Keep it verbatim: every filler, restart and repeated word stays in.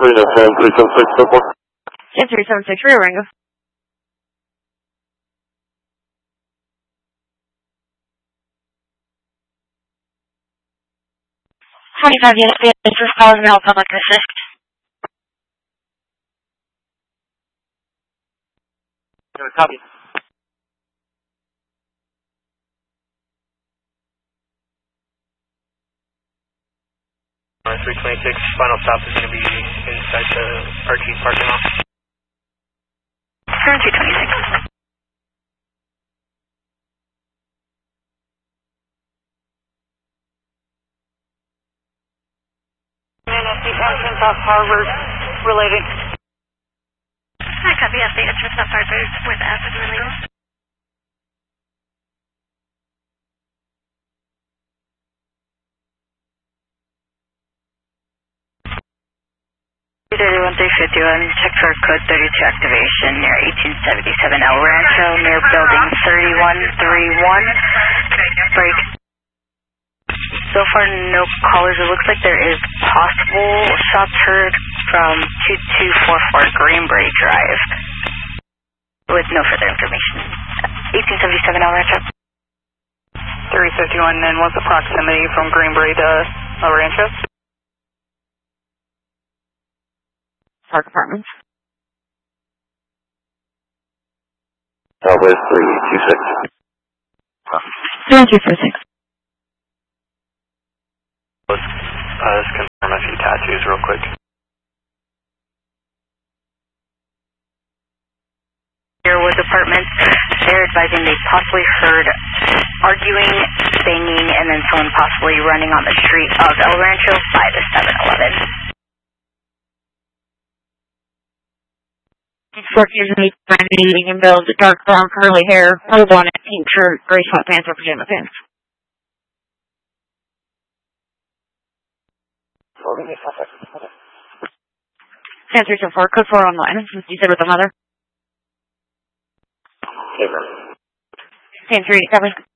Marina, ten three seven six, so four. ten three seven six, Rio Rango. twenty-five units, this is calling now public assist. Copy. three twenty-six, final stop is going to be inside the R T parking lot. three twenty-six. Entrance off Harvard related. I copy up the entrance off Harvard with acid related. thirty-one three fifty-one, check for code thirty-two activation near eighteen seventy-seven El Rancho near building thirty-one thirty-one. Break. So far, no callers. It looks like there is possible shots heard from two two four four Greenbrae Drive with no further information. eighteen seventy-seven El Rancho. three fifty-one, and what's the proximity from Greenbrae to El Rancho? Park Apartments. Southwest three two six. three two four six. Let's, uh, let's confirm a few tattoos real quick. Airwood Apartments, they're advising they possibly heard arguing, banging, and then someone possibly running on the street of El Rancho by the seven eleven. Fork usually eating and build dark brown curly hair, blue bonnet, pink shirt, gray sweatpants or pajama pants. ten three seven four, code four online. You said with the mother? ten three eight seven.